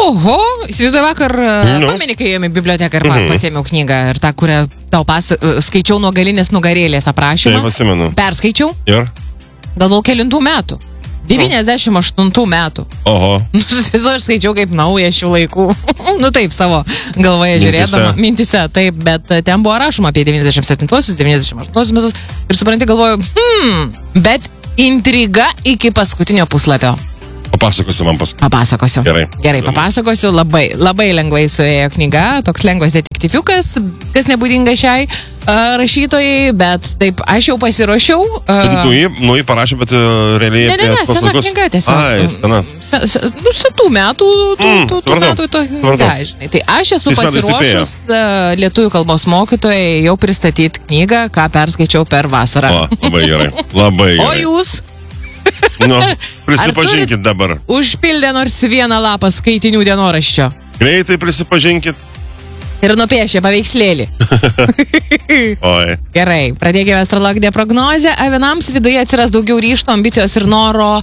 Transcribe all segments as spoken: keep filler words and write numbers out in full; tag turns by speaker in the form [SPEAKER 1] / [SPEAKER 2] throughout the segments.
[SPEAKER 1] Oho, įsivaizduoju vakar,
[SPEAKER 2] Nu.
[SPEAKER 1] pameni, kai ėjome į biblioteką ir
[SPEAKER 2] Mhm.
[SPEAKER 1] pasėmiau knygą ir tą, kurią tau pas, skaičiau nuo galinės nugarėlės aprašymą.
[SPEAKER 2] Taip, atsimenu.
[SPEAKER 1] Perskaičiau,
[SPEAKER 2] Ir?
[SPEAKER 1] galvau kelintų metų. devyniasdešimt aštuntų metų.
[SPEAKER 2] Oho.
[SPEAKER 1] Nu, įsivaizduoju, aš skaičiau kaip naują šių laikų. Nu taip, savo galvoje
[SPEAKER 2] Mintise.
[SPEAKER 1] žiūrėdama, mintise, taip, bet ten buvo rašoma apie devyniasdešimt septintuosius, devyniasdešimt aštuntuosius metus ir supranti, galvoju, hmm, bet intriga iki paskutinio puslapio.
[SPEAKER 2] Papasakosiu man paskui.
[SPEAKER 1] Papasakosiu.
[SPEAKER 2] Gerai.
[SPEAKER 1] Gerai, papasakosiu. Labai, labai lengvai suėjo knyga, toks lengvas detektyviukas, kas nebūdinga šiai uh, rašytojai, bet taip, aš jau pasiruošiau. Uh,
[SPEAKER 2] Bet tu jį, nu, jį parašė, bet uh, realiai...
[SPEAKER 1] Ne, ne, ne,
[SPEAKER 2] apie tuos
[SPEAKER 1] sena
[SPEAKER 2] laikus-
[SPEAKER 1] knyga tiesiog.
[SPEAKER 2] Ai, sena.
[SPEAKER 1] Se, se, nu, setų metų, tų,
[SPEAKER 2] Mm,
[SPEAKER 1] tų, tų
[SPEAKER 2] supratau,
[SPEAKER 1] metų to knyga,
[SPEAKER 2] supratau.
[SPEAKER 1] žinai. Tai aš esu
[SPEAKER 2] Tais metais
[SPEAKER 1] pasiruošus uh, lietuvių kalbos mokytojai jau pristatyti knygą, ką perskaičiau per vasarą.
[SPEAKER 2] O, labai gerai. Labai
[SPEAKER 1] O
[SPEAKER 2] gerai.
[SPEAKER 1] jūs
[SPEAKER 2] Nu, prisipažinkit dabar.
[SPEAKER 1] užpildė nors vieną lapą skaitinių dienoraščio
[SPEAKER 2] Greitai prisipažinkit.
[SPEAKER 1] ir nupiešė paveikslėlį.
[SPEAKER 2] Oi.
[SPEAKER 1] Gerai, pradėkime astrologinę prognozę. Avinams viduje atsiras daugiau ryžto, ambicijos ir noro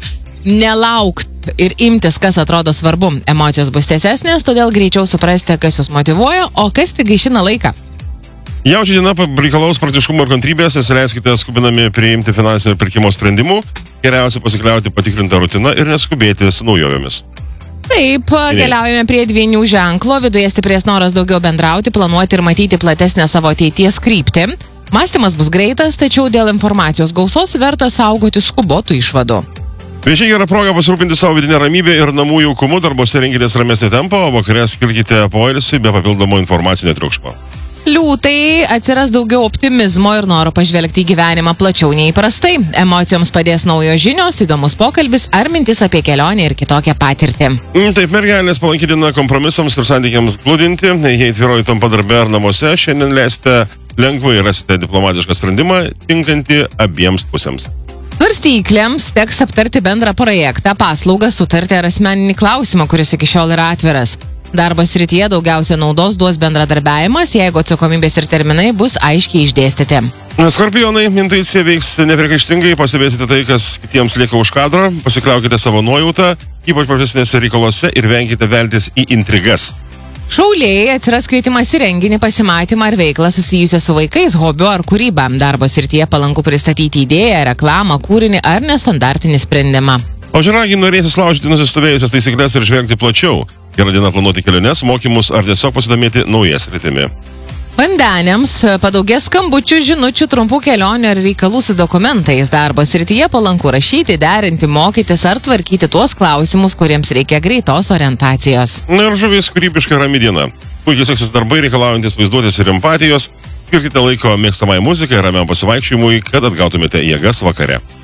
[SPEAKER 1] nelaukti ir imtis, kas atrodo svarbu. Emocijos bus tiesesnės, todėl greičiau suprasti, kas jūs motyvuoja, o kas tik gaišina laiką.
[SPEAKER 2] Jaučia diena reikalaus praktiškumo ir kantrybės, nesileiskite skubinami priimti finansinio pirkimo sprendimų. Geriausia pasikliauti patikrintą rutiną ir neskubėti su naujovėmis.
[SPEAKER 1] Taip, keliaujame prie dvynių ženklo. Viduje stiprės noras daugiau bendrauti, planuoti ir matyti platesnę savo ateities kryptį. Mąstymas bus greitas, tačiau dėl informacijos gausos verta saugoti skubotų išvadų.
[SPEAKER 2] Viešiai gera proga pasirūpinti savo vidinę ramybę ir namų jaukumu, darbose rinkitės ramesnį tempą, o vakarė skirkite poilsį be papildomo informacinio triukšmo.
[SPEAKER 1] Liūtai, atsiras daugiau optimizmo ir noro pažvelgti į gyvenimą plačiau nei įprastai. Emocijoms padės naujos žinios, įdomus pokalbis ar mintis apie kelionę ir kitokią patirtį.
[SPEAKER 2] Mm, Taip, mergelės palanki diena kompromisams ir santykiams glūdinti. Jei tvyroji tampa darbe ar namuose, šiandien leisite lengvai rasite diplomatišką sprendimą, tinkantį abiems pusėms.
[SPEAKER 1] Svarstyklėms teks aptarti bendrą projektą, paslaugą, sutartį ar asmeninį klausimą, kuris iki šiol yra atviras. Darbo srityje daugiausia naudos duos bendradarbiavimas, jeigu atsakomybės ir terminai bus aiškiai išdėstyti.
[SPEAKER 2] Skorpionai, intuicija veiks nepriekaištingai, pastebėsite tai, kas kitiems lieka už kadro, pasikliaukite savo nuojautą, ypač profesinėse reikalose ir venkite veltis į intrigas.
[SPEAKER 1] Šauliai, atsiras kvietimas į renginį, pasimatymą ar veiklą susijusią su vaikais, hobiu ar kūryba. Darbo srityje palanku pristatyti idėją, reklamą, kūrinį ar nestandartinį sprendimą.
[SPEAKER 2] O žiragiai norėsis laužyti nusistovėjusias taisyklės ir žvelgti plačiau. Gerą dieną planuoti keliones, mokymus ar tiesiog pasidomėti naujas rytimi.
[SPEAKER 1] Vandeniams padaugės skambučių, žinučių, trumpų kelionių ar reikalų su dokumentais. Darbo srityje palanku rašyti, derinti, mokytis ar tvarkyti tuos klausimus, kuriems reikia greitos orientacijos.
[SPEAKER 2] Na ir žuvis kūrybiška rami diena. Puikiai seksis darbai reikalaujantis vaizduotės ir empatijos. Skirkite laiko mėgstamai muzikai ir ramiam pasivaikščiojimui, kad atgautumėte jėgas vakare.